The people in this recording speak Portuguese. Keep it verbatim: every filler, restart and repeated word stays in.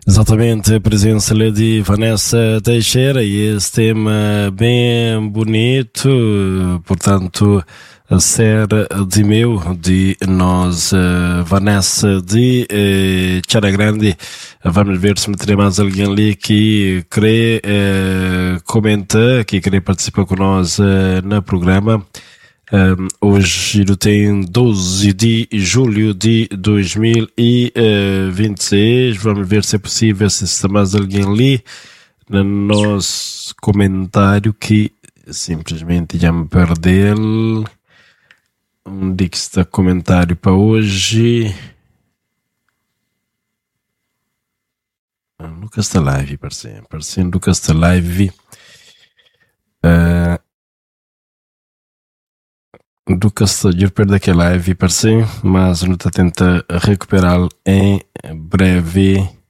Exatamente, a presença ali de Vanessa Teixeira e esse tema bem bonito, portanto, a ser de meu, de nós, uh, Vanessa de uh, Chara Grande. Vamos ver se me terei mais alguém ali que quer uh, comentar, que quer participar com nós uh, no programa. Um, hoje tem doze de julho de dois mil e vinte e seis. Vamos ver se é possível, se está mais alguém ali no nosso comentário que simplesmente já me perdeu. Onde é que está o comentário para hoje? Ah, Lucas está live, parceiro. Parceiro, Lucas está live. Uh, Lucas de perder aquela live, parceiro, mas não está tentando recuperá-lo em breve.